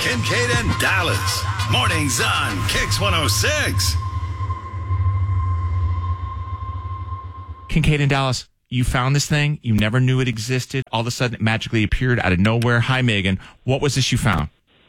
Kincaid and Dallas. Mornings on Kix 106. Kincaid and Dallas, you found this thing. You never knew it existed. All of a sudden, it magically appeared out of nowhere. Hi, Megan. What was this you found?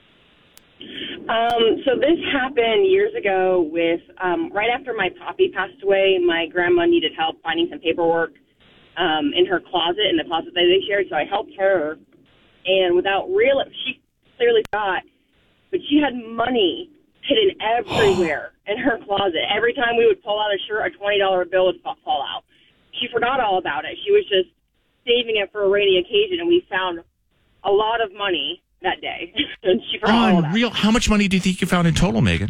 So this happened years ago with, right after my poppy passed away, my grandma needed help finding some paperwork in her closet, in the closet that they shared, so I helped her. And without she clearly forgot, but she had money hidden everywhere in her closet. Every time we would pull out a shirt, a $20 bill would fall out. She forgot all about it. She was just saving it for a rainy occasion, and we found a lot of money that day. And she forgot all about it. How much money do you think you found in total, Megan?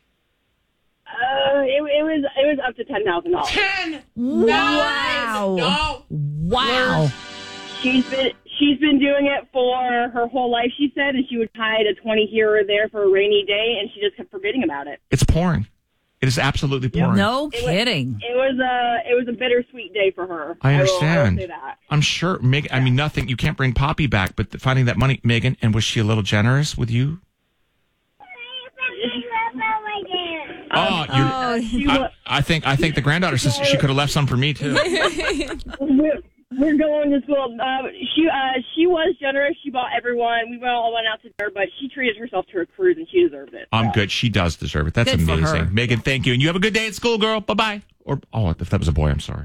It was up to $10,000. $10,000. Wow! Wow! She's been doing it for her whole life, she said, and she would hide a 20 here or there for a rainy day, and she just kept forgetting about it. It's pouring. It is absolutely pouring. No kidding. It was a bittersweet day for her. I understand. I will say that. I'm sure, Megan. I mean, nothing. You can't bring Poppy back, but finding that money, Megan. And was she a little generous with you? I think the granddaughter says she could have left some for me too. We're going to school. She was generous. She bought everyone. We all went out to dinner, but she treated herself to a cruise, and she deserved it. I'm good. She does deserve it. That's good amazing. Megan, thank you. And you have a good day at school, girl. Bye-bye. If that was a boy, I'm sorry.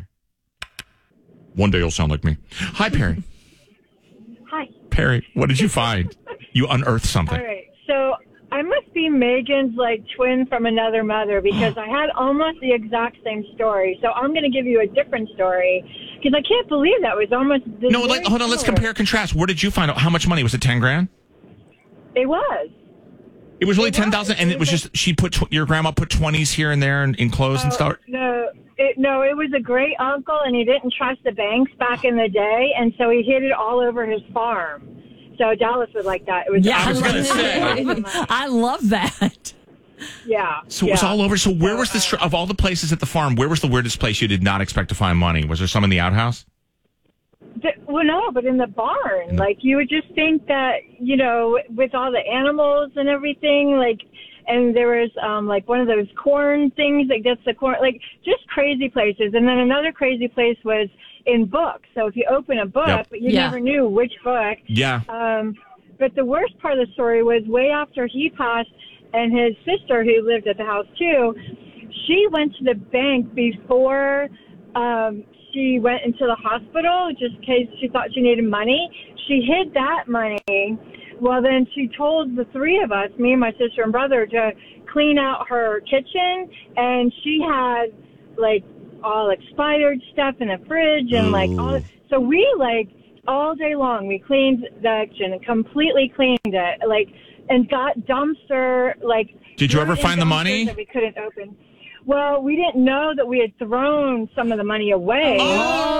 One day you'll sound like me. Hi, Perry. Hi. Perry, what did you find? You unearthed something. All right. So I must be Megan's twin from another mother because I had almost the exact same story. So I'm going to give you a different story because I can't believe that was almost the No, hold on. Let's compare and contrast. Where did you find out? How much money? Was it 10 grand? It was. It was really 10,000, and it was just your grandma put 20s here and there in clothes and stuff. No, it was a great uncle, and he didn't trust the banks back in the day, and so he hid it all over his farm. So Dallas would like that. It was I was going to say. I love that. Yeah. So it was all over. So where was this, of all the places at the farm, where was the weirdest place you did not expect to find money? Was there some in the outhouse? Well, no, but in the barn. You would just think that, with all the animals and everything, and there was, one of those corn things that gets the corn, just crazy places. And then another crazy place was in books. So if you open a book, but you never knew which book. Yeah. But the worst part of the story was way after he passed, and his sister, who lived at the house too, she went to the bank before she went into the hospital just in case she thought she needed money. She hid that money. Well, then she told the three of us, me and my sister and brother, to clean out her kitchen, and she had all expired stuff in the fridge and all. So we all day long we cleaned the kitchen and completely cleaned it and got dumpster Did you ever find the money? That we couldn't open. Well, we didn't know that we had thrown some of the money away. Oh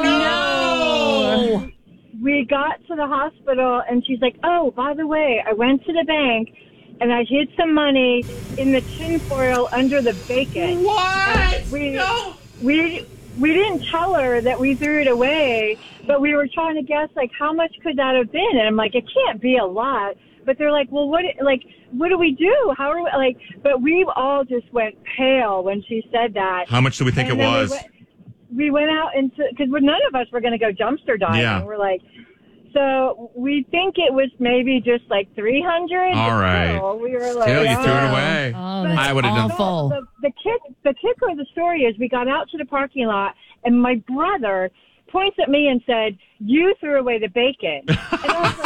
no! We got to the hospital, and she's like, "Oh, by the way, I went to the bank, and I hid some money in the tinfoil under the bacon." What? We didn't tell her that we threw it away, but we were trying to guess how much could that have been, and I'm like, it can't be a lot. But they're like, well, what do we do? How are we But we all just went pale when she said that. How much do we think it was? We went out because none of us were going to go dumpster diving. Yeah. We're so we think it was maybe just 300. All right. So we were Still, you threw it away. Oh, that's I would have awful. done. The kicker of the story is we got out to the parking lot, and my brother points at me and said, "You threw away the bacon." And I was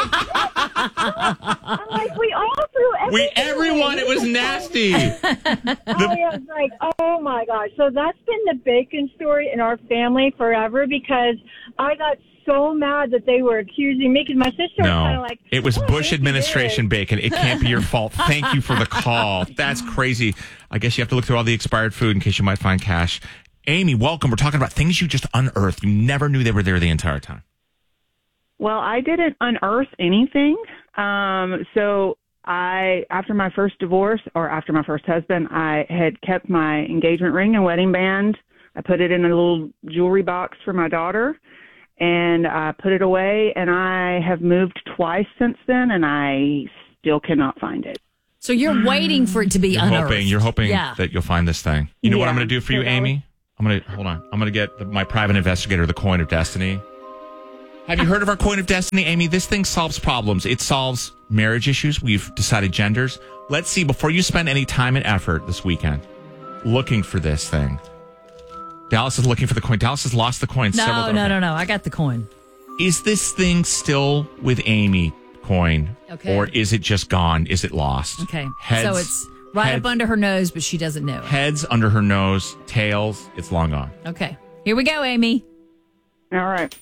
I'm we all threw everything everyone, away. it was nasty. I was oh my gosh. So that's been the bacon story in our family forever because I got so mad that they were accusing me because my sister was kind of it was Bush administration bacon. It can't be your fault. Thank you for the call. That's crazy. I guess you have to look through all the expired food in case you might find cash. Amy, welcome. We're talking about things you just unearthed. You never knew they were there the entire time. Well, I didn't unearth anything. So after my first divorce or after my first husband, I had kept my engagement ring and wedding band. I put it in a little jewelry box for my daughter, and I put it away, and I have moved twice since then, and I still cannot find it. So you're waiting for it to be unearthed. You're hoping Yeah. that you'll find this thing. You know what I'm Yeah. going to do for you, Amy? Hold on. I'm going to get my private investigator, the Coin of Destiny. Have you heard of our Coin of Destiny, Amy? This thing solves problems. It solves marriage issues. We've decided genders. Let's see, before you spend any time and effort this weekend looking for this thing. Dallas is looking for the coin. Dallas has lost the coin several times. No. I got the coin. Is this thing still with Amy, Coin? Okay. Or is it just gone? Is it lost? Okay. Heads, So it's right up under her nose, but she doesn't know it. Heads under her nose, tails, it's long gone. Okay. Here we go, Amy. All right.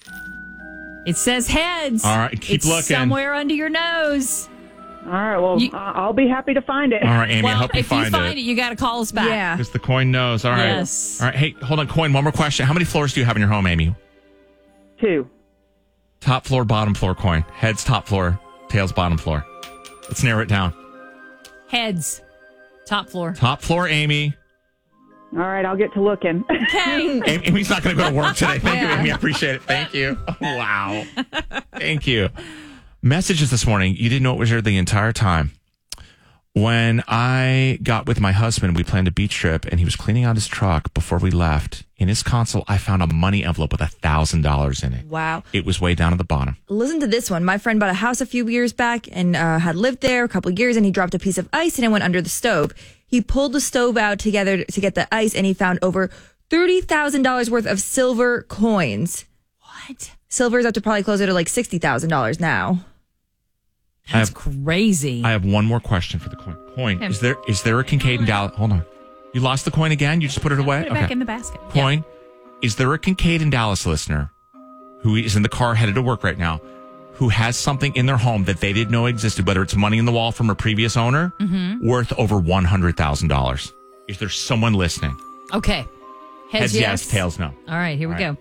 It says heads. All right, keep it's looking. somewhere under your nose. All right. Well, I'll be happy to find it. All right, Amy, I Well, hope you if find you find it, you got to call us back. Yeah. Because the coin knows. All right. Yes. All right. Hey, hold on, Coin. One more question. How many floors do you have in your home, Amy? 2. Top floor, bottom floor, Coin. Heads, top floor. Tails, bottom floor. Let's narrow it down. Heads. Top floor. Top floor, Amy. All right. I'll get to looking. Okay. Amy's not going to go to work today. Thank you, Amy. I appreciate it. Thank you. Wow. Thank you. Messages this morning. You didn't know it was there the entire time. When I got with my husband, we planned a beach trip, and he was cleaning out his truck before we left. In his console, I found a money envelope with $1,000 in it. Wow. It was way down at the bottom. Listen to this one. My friend bought a house a few years back and had lived there a couple of years, and he dropped a piece of ice and it went under the stove. He pulled the stove out together to get the ice, and he found over $30,000 worth of silver coins. What? Silver's up to probably closer to like $60,000 now. That's crazy. I have one more question for the coin. Coin, is there a Kincaid in Dallas? Hold on. You lost the coin again? You just put it away? Put it back in the basket. Coin, is there a Kincaid in Dallas listener who is in the car headed to work right now who has something in their home that they didn't know existed, whether it's money in the wall from a previous owner, worth over $100,000? Is there someone listening? Okay. Heads yes, tails no. All right, here we go.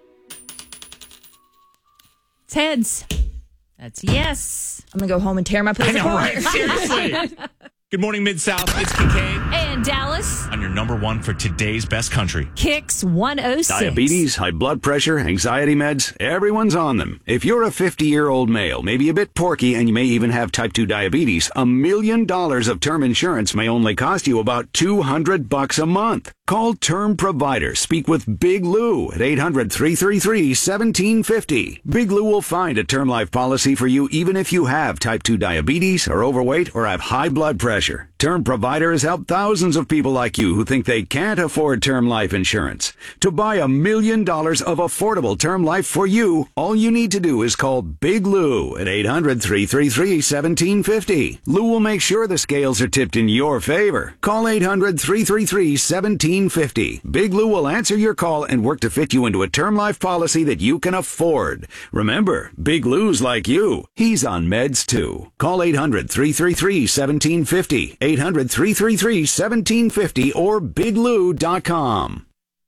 It's heads. That's yes. I'm going to go home and tear my place I know, apart. right? Seriously. Good morning, Mid-South. It's Kincaid. And Dallas On your number one for today's best country. Kicks 106. Diabetes, high blood pressure, anxiety meds, everyone's on them. If you're a 50-year-old male, maybe a bit porky, and you may even have type 2 diabetes, $1 million of term insurance may only cost you about $200 a month. Call Term Provider. Speak with Big Lou at 800-333-1750. Big Lou will find a term life policy for you even if you have type 2 diabetes, are overweight, or have high blood pressure. Term Provider has helped thousands of people like you who think they can't afford term life insurance. To buy $1 million of affordable term life for you, all you need to do is call Big Lou at 800-333-1750. Lou will make sure the scales are tipped in your favor. Call 800-333-1750. Big Lou will answer your call and work to fit you into a term life policy that you can afford. Remember, Big Lou's like you. He's on meds too. Call 800-333-1750. 800-333-1750 or biglou.com.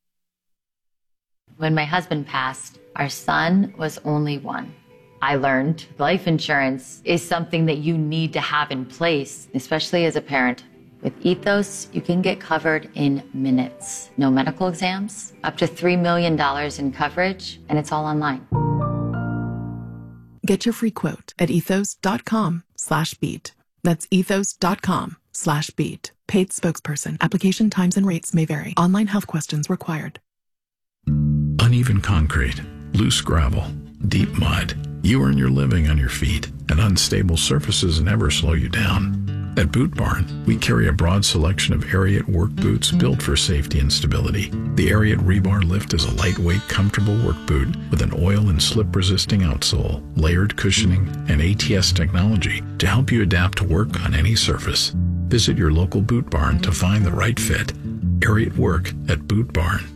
When my husband passed, our son was only 1. I learned life insurance is something that you need to have in place, especially as a parent. With Ethos, you can get covered in minutes. No medical exams, up to $3 million in coverage, and it's all online. Get your free quote at ethos.com/beat. That's ethos.com/beat. Paid spokesperson. Application times and rates may vary. Online health questions required. Uneven concrete, loose gravel, deep mud. You earn your living on your feet, and unstable surfaces never slow you down. At Boot Barn, we carry a broad selection of Ariat work boots built for safety and stability. The Ariat Rebar Lift is a lightweight, comfortable work boot with an oil and slip-resisting outsole, layered cushioning, and ATS technology to help you adapt to work on any surface. Visit your local Boot Barn to find the right fit. Ariat Work at Boot Barn.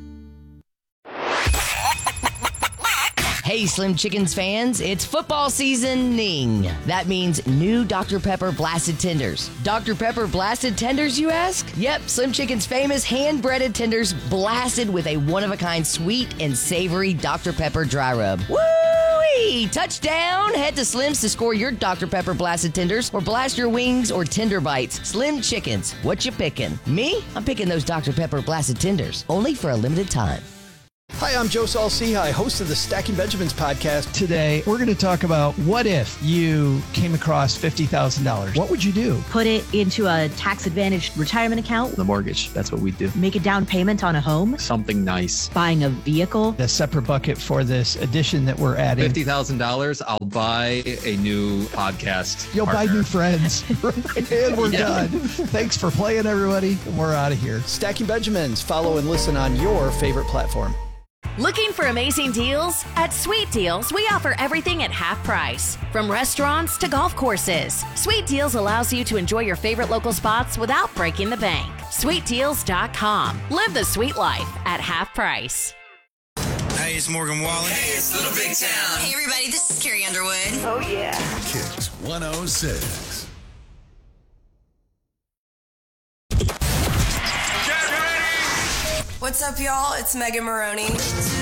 Hey, Slim Chickens fans, it's football seasoning. That means new Dr. Pepper Blasted Tenders. Dr. Pepper Blasted Tenders, you ask? Yep, Slim Chicken's famous hand-breaded tenders blasted with a one-of-a-kind sweet and savory Dr. Pepper dry rub. Woo-wee! Touchdown! Head to Slim's to score your Dr. Pepper Blasted Tenders or blast your wings or tender bites. Slim Chickens, what you picking? Me? I'm picking those Dr. Pepper Blasted Tenders, only for a limited time. Hi, I'm Joe Saul-Sehy, host of the Stacking Benjamins podcast. Today, we're going to talk about what if you came across $50,000? What would you do? Put it into a tax-advantaged retirement account. The mortgage, that's what we do. Make a down payment on a home. Something nice. Buying a vehicle. A separate bucket for this addition that we're adding. $50,000, I'll buy a new podcast. You'll partner. buy new friends. And we're done. Thanks for playing, everybody. We're out of here. Stacking Benjamins. Follow and listen on your favorite platform. Looking for amazing deals? At Sweet Deals, we offer everything at half price. From restaurants to golf courses, Sweet Deals allows you to enjoy your favorite local spots without breaking the bank. SweetDeals.com. Live the sweet life at half price. Hey, it's Morgan Wallen. Hey, it's Little Big Town. Hey, everybody, this is Carrie Underwood. Oh, yeah. Kicks 106. What's up, y'all? It's Megan Maroney.